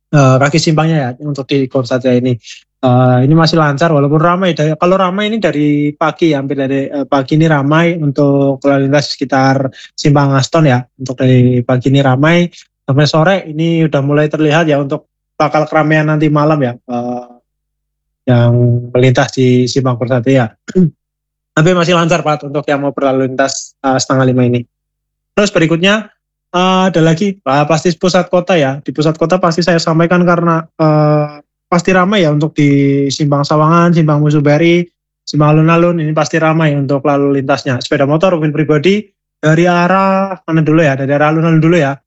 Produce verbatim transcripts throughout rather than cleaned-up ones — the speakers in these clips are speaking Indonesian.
eee, kaki simpangnya ya untuk di Korsata ini. Eee, ini masih lancar walaupun ramai da kalau ramai ini dari pagi hampir dari, eee, pagi ini ramai untuk lalu lintas sekitar Simpang Gaston ya, untuk dari pagi ini ramai, sampai sore ini udah mulai terlihat ya untuk bakal keramaian nanti malam ya, eee, yang melintas di Simpang Korsata. Tapi masih lancar Pak untuk yang mau berlalu lintas, eee, setengah lima ini. Terus berikutnya, eee, ada lagi, eee, pasti pusat kota ya, di pusat kota pasti saya sampaikan karena, eee, pasti ramai ya untuk di Simpang Sawangan, Simpang Musuhberi, Simpang Alun-alun, ini pasti ramai untuk lalu lintasnya. Sepeda motor, mobil pribadi, dari arah mana dulu ya, dari arah alun-alun dulu ya.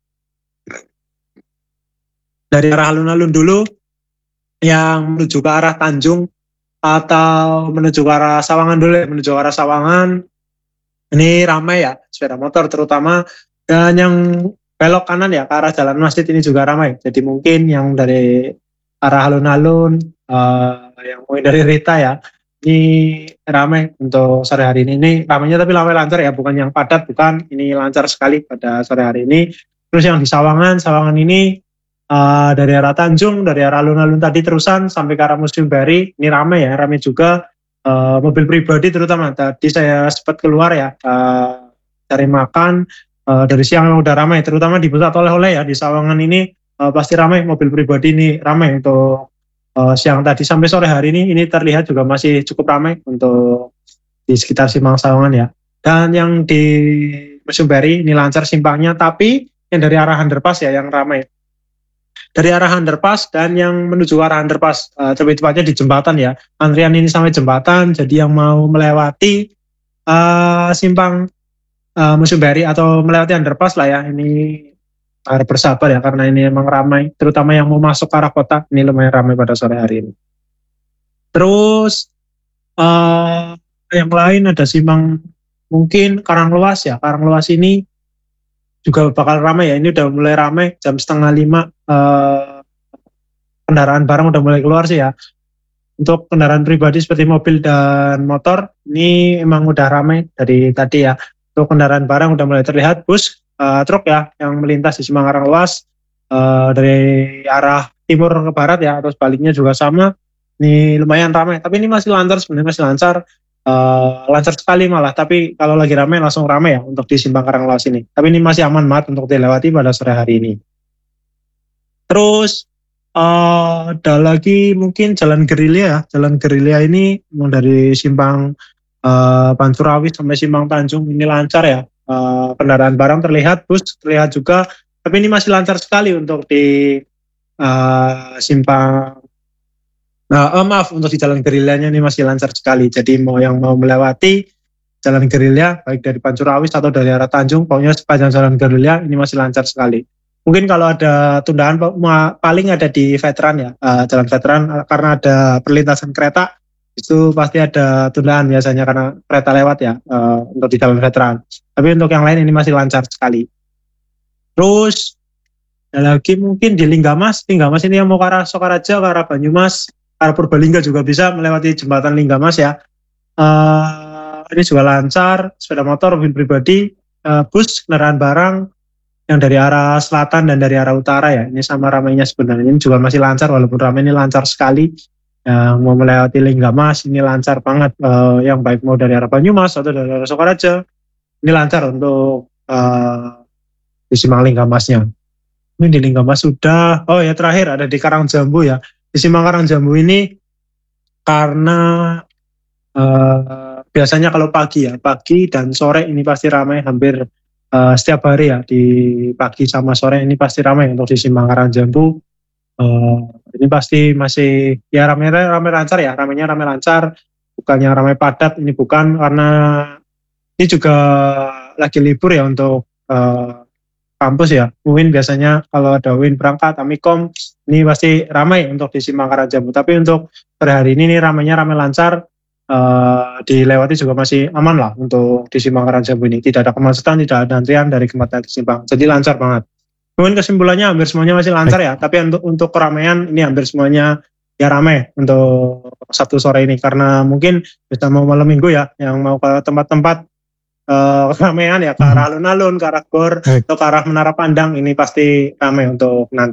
Dari arah alun-alun dulu, yang menuju ke arah Tanjung, atau menuju ke arah Sawangan dulu ya, menuju ke arah Sawangan, ini ramai ya, sepeda motor terutama, dan yang belok kanan ya, ke arah Jalan Masjid ini juga ramai. Jadi mungkin yang dari arah alun-alun, eee, yang mulai dari Rita ya, ini ramai untuk sore hari ini. Ini ramainya tapi ramai lancar ya, bukan yang padat, bukan, ini lancar sekali pada sore hari ini. Terus yang di Sawangan, Sawangan ini, eee, dari arah Tanjung, dari arah alun-alun tadi terusan sampai ke arah Museum Bari, ini ramai ya, ramai juga, eee, mobil pribadi terutama. Tadi saya sempat keluar ya, eee, cari makan, eee, dari siang udah ramai, terutama di pusat oleh-oleh ya, di Sawangan ini, eee, pasti ramai, mobil pribadi ini ramai untuk, eee, siang tadi sampai sore hari ini, ini terlihat juga masih cukup ramai untuk di sekitar Simpang Sawangan ya. Dan yang di Museum Bari ini lancar simpangnya, tapi yang dari arah underpass ya yang ramai. Dari arah underpass dan yang menuju arah underpass, eee, lebih tepatnya di jembatan ya. Antrian ini sampai jembatan, jadi yang mau melewati, eee, simpang, eee, Museum Bari atau melewati underpass lah ya, ini harus bersabar ya karena ini emang ramai, terutama yang mau masuk ke arah kota, ini lumayan ramai pada sore hari ini. Terus, eee, yang lain ada simpang mungkin Karanglewas ya, Karanglewas ini juga bakal ramai ya, ini udah mulai ramai jam setengah lima, eee, kendaraan barang udah mulai keluar sih ya. Untuk kendaraan pribadi seperti mobil dan motor, ini emang udah ramai dari tadi ya. Untuk kendaraan barang udah mulai terlihat, bus, eee, truk ya, yang melintas di Simpang Karanglewas, eee, dari arah timur ke barat ya, atau sebaliknya juga sama, ini lumayan ramai. Tapi ini masih lancar, sebenarnya masih lancar, eee, lancar sekali malah, tapi kalau lagi ramai langsung ramai ya untuk di Simpang Karanglewas ini. Tapi ini masih aman banget untuk dilewati pada sore hari ini. Terus, eee, ada lagi mungkin Jalan Gerilya ya, Jalan Gerilya ini dari Simpang, eee, Pancurawi sampai Simpang Tanjung ini lancar ya, eee, kendaraan barang terlihat, bus terlihat juga, tapi ini masih lancar sekali untuk di, eee, simpang eee, maaf, untuk di Jalan Gerilyanya ini masih lancar sekali. Jadi mau yang mau melewati Jalan Gerilya, baik dari Pancurawi atau dari arah Tanjung, pokoknya sepanjang Jalan Gerilya ini masih lancar sekali. Mungkin kalau ada tundaan paling ada di Veteran ya, eee, Jalan Veteran, karena ada perlintasan kereta, itu pasti ada tundaan biasanya karena kereta lewat ya, eee, untuk di Jalan Veteran. Tapi untuk yang lain ini masih lancar sekali. Terus, ada lagi mungkin di Linggamas, Linggamas ini yang mau ke arah Sokaraja, ke arah Banyumas, ke arah Purbalingga juga bisa melewati jembatan Linggamas ya. Eee, ini juga lancar, sepeda motor, mobil pribadi, eee, bus, kendaraan barang, yang dari arah selatan dan dari arah utara ya, ini sama ramainya sebenarnya, ini juga masih lancar walaupun ramai, ini lancar sekali. Yang mau melewati Linggamas ini lancar banget, eee, yang baik mau dari arah Banyumas atau dari arah Sokaraja, ini lancar untuk, eee, di Simpang Linggamasnya. Ini di Linggamas sudah, oh ya terakhir ada di Karangjambu ya. Di Simpang Karangjambu ini karena, eee, biasanya kalau pagi ya, pagi dan sore ini pasti ramai hampir, eee, setiap hari ya, di pagi sama sore ini pasti ramai untuk di Simpang Karangjambu. Eee, ini pasti masih ya ramainya ramai lancar ya, ramainya ramai lancar, bukannya ramai padat, ini bukan, karena ini juga lagi libur ya untuk, eee, kampus ya. Mungkin biasanya kalau ada U I N berangkat, Amikom, ini pasti ramai untuk di Simpang Karangjambu. Tapi untuk per hari ini, ini ramainya ramai lancar, eee, dilewati juga masih aman lah untuk di Simpang Karangjambu ini. Tidak ada kemacetan, tidak ada antrian dari keempat simpang. Jadi lancar banget. Mungkin kesimpulannya hampir semuanya masih lancar ya. Tapi untuk untuk keramaian ini hampir semuanya ya ramai untuk Sabtu sore ini. Karena mungkin kita mau malam minggu ya, yang mau ke tempat-tempat Uh, keramaian ya, ke arah alun-alun, ke arah Gor, atau ke arah Menara Pandang, ini pasti ramai untuk nanti.